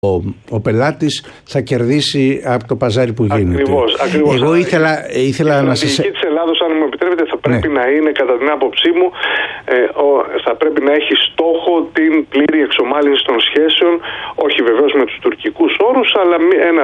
ο πελάτης θα κερδίσει από το παζάρι που γίνεται. Ακριβώς. Εγώ ήθελα να σας... Η στρατηγική της Ελλάδος, αν μου επιτρέπετε, θα πρέπει να είναι, κατά την άποψή μου, θα πρέπει να έχει στόχο την πλήρη εξομάλυνση των σχέσεων, όχι βεβαίως με τους τουρκικούς όρους, αλλά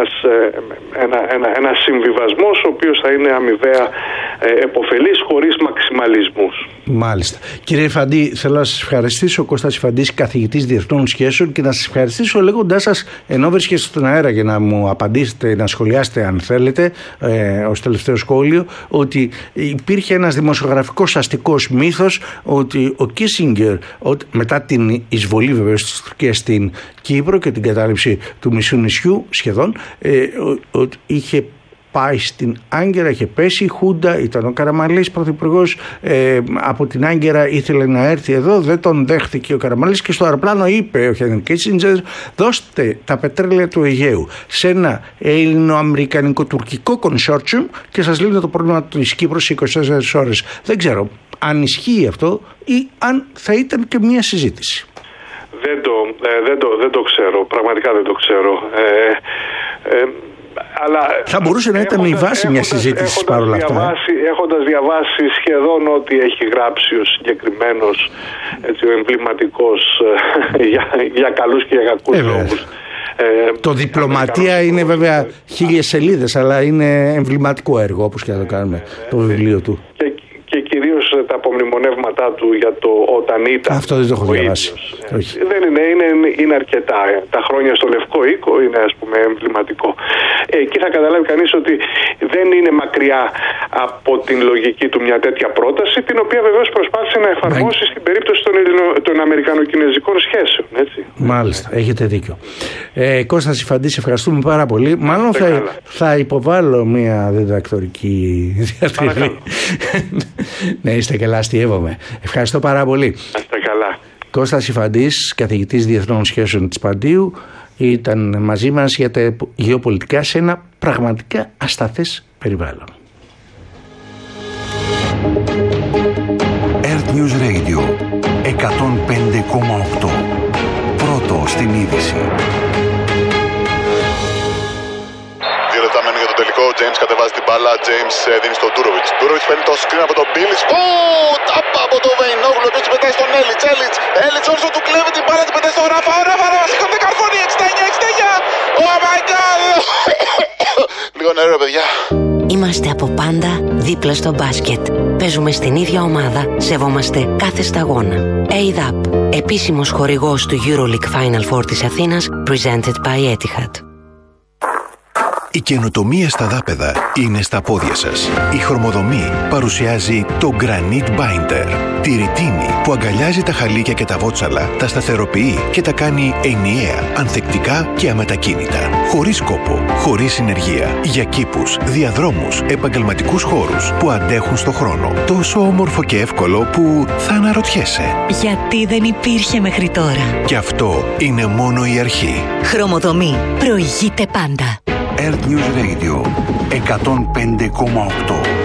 ένας συμβιβασμός ο οποίος θα είναι αμοιβαία επωφελής, χωρίς μαξιμαλισμούς. Μάλιστα. Κύριε Φαντή, θέλω να σας ευχαριστήσω, Κώστας Φαντής, καθηγητής Διεθνών Σχέσεων, και να σας ευχαριστήσω λέγοντάς σας, ενώ βρίσκεστε στον αέρα, για να μου απαντήσετε, να σχολιάσετε αν θέλετε, ως τελευταίο σχόλιο, ότι υπήρχε ένας δημοσιογραφικός αστικός μύθος ότι ο Κίσινγκερ, μετά την εισβολή βεβαίως της Τουρκίας στην Κύπρο και την κατάληψη του μισού νησιού σχεδόν, ότι είχε πάει στην Άγκυρα, είχε πέσει η Χούντα, ήταν ο Καραμανλής πρωθυπουργός, από την Άγκυρα ήθελε να έρθει εδώ, δεν τον δέχτηκε ο Καραμανλής και στο αεροπλάνο είπε ο Χένρι Κίσινγκερ, δώστε τα πετρέλαια του Αιγαίου σε ένα ελληνοαμερικανικό-τουρκικό consortium και σας λύνω το πρόβλημα της Κύπρου σε 24 ώρες. Δεν ξέρω αν ισχύει αυτό ή αν θα ήταν και μια συζήτηση. Δεν το ξέρω, πραγματικά δεν το ξέρω. Αλλά θα μπορούσε να ήταν η βάση μια συζήτηση παρόλα αυτά. Έχοντας διαβάσει σχεδόν ό,τι έχει γράψει ο συγκεκριμένος, ο εμβληματικός για καλούς και για κακούς λόγους. Το Διπλωματία είναι βέβαια 1000 σελίδες, αλλά είναι εμβληματικό έργο, όπως και να το κάνουμε, το βιβλίο του. Και κυρίως τα απομνημονεύματά του για το όταν ήταν. Αυτό δεν το έχω διαβάσει. Δεν είναι αρκετά. Τα χρόνια στο Λευκό Οίκο είναι, ας πούμε, εμβληματικό. Εκεί θα καταλάβει κανείς ότι δεν είναι μακριά από την λογική του μια τέτοια πρόταση, την οποία βεβαίως προσπάθησε να εφαρμόσει στην περίπτωση των αμερικανο-κινεζικών σχέσεων. Έτσι. Μάλιστα, έχετε δίκιο. Κώστα Φαντή, ευχαριστούμε πάρα πολύ. Μάλλον θα υποβάλω μια διδακτορική διατριβή. Ναι, είστε καλά, αστειεύομαι. Ευχαριστώ πάρα πολύ. Είστε καλά. Κώστας Φαντής, καθηγητής Διεθνών Σχέσεων της Παντίου, ήταν μαζί μας για τα γεωπολιτικά σε ένα πραγματικά ασταθές περιβάλλον. Earth News Radio 105,8. Πρώτο στην είδηση. Ο James κατεβάζει την μπάλα, James δίνει στον Ντούροβιτς. Ντούροβιτς παίρνει το screen από τον Μπίλις. Τάπα από τον Βεϊνόγλου, ο οποίος πετάει στον Έλιτς. Έλιτς όσο του κλέβει την μπάλα, την πετάει στον Ράφα. Ο Ράφα σηκώνεται καρφώνει, 69. Oh my god! Λίγο νερό, παιδιά. Είμαστε από πάντα δίπλα στο μπάσκετ. Παίζουμε στην ίδια ομάδα, σεβόμαστε κάθε σταγόνα. ADAP, επίσημος χορηγός του EuroLeague Final Four της Αθήνας, presented by Etihad. Η καινοτομία στα δάπεδα είναι στα πόδια σας. Η Χρωμοδομή παρουσιάζει το Granite Binder. Τη ρητίνη που αγκαλιάζει τα χαλίκια και τα βότσαλα, τα σταθεροποιεί και τα κάνει ενιαία, ανθεκτικά και αμετακίνητα. Χωρίς κόπο, χωρίς συνεργεία. Για κήπους, διαδρόμους, επαγγελματικούς χώρους που αντέχουν στο χρόνο. Τόσο όμορφο και εύκολο που θα αναρωτιέσαι. Γιατί δεν υπήρχε μέχρι τώρα. Και αυτό είναι μόνο η αρχή. Χρωμοδομή. Προηγείται πάντα. Earth News Radio 105,8.